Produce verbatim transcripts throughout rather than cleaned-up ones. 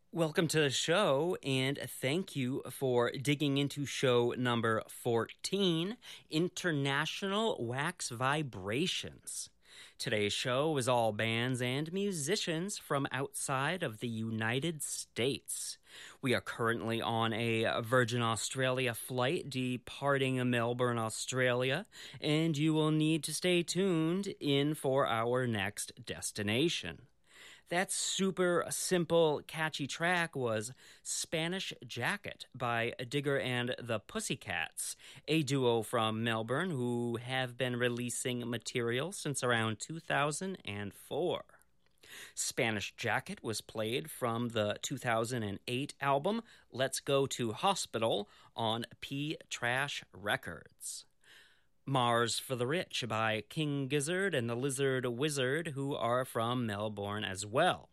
Welcome to the show, and thank you for digging into show number fourteen, International Wax Vibrations. Today's show is all bands and musicians from outside of the United States. We are currently on a Virgin Australia flight departing Melbourne, Australia, and you will need to stay tuned in for our next destination. That super simple, catchy track was Spanish Jacket by Digger and the Pussycats, a duo from Melbourne who have been releasing material since around two thousand four. Spanish Jacket was played from the two thousand eight album Let's Go to Hospital on P-Trash Records. Mars for the Rich by King Gizzard and the Lizard Wizard, who are from Melbourne as well.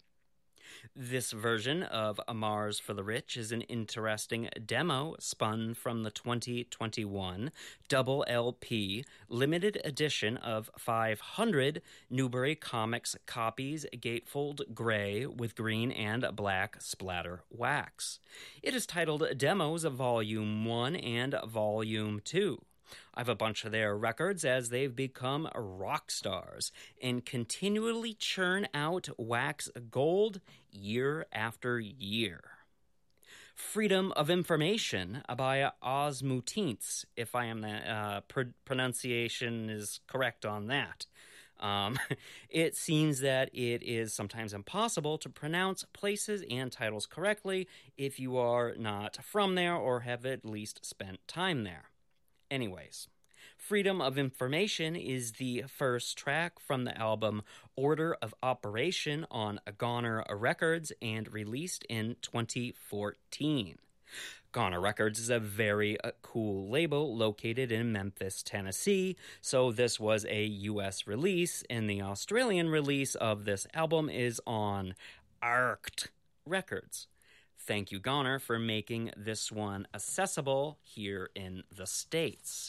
This version of Mars for the Rich is an interesting demo spun from the twenty twenty-one double L P limited edition of five hundred Newbury Comics copies gatefold gray with green and black splatter wax. It is titled Demos Volume one and Volume two. I have a bunch of their records as they've become rock stars and continually churn out wax gold year after year. Freedom of Information by Osmotints, if I am the uh, pr- pronunciation is correct on that. Um, it seems that it is sometimes impossible to pronounce places and titles correctly if you are not from there or have at least spent time there. Anyways, Freedom of Information is the first track from the album Order of Operation on Goner Records and released in twenty fourteen. Goner Records is a very uh, cool label located in Memphis, Tennessee, so this was a U S release, and the Australian release of this album is on Arced Records. Thank you, Goner, for making this one accessible here in the States.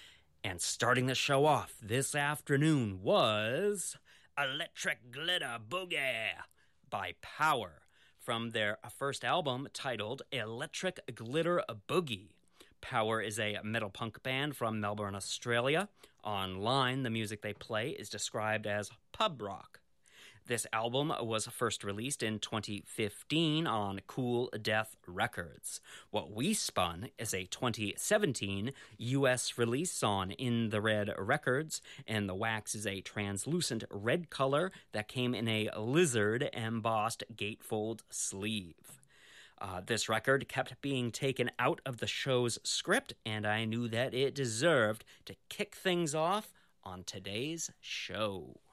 And starting the show off this afternoon was Electric Glitter Boogie by Power from their first album titled Electric Glitter Boogie. Power is a metal punk band from Melbourne, Australia. Online, the music they play is described as pub rock. This album was first released in twenty fifteen on Cool Death Records. What we spun is a twenty seventeen U S release on In the Red Records, and the wax is a translucent red color that came in a lizard embossed gatefold sleeve. Uh, this record kept being taken out of the show's script, and I knew that it deserved to kick things off on today's show.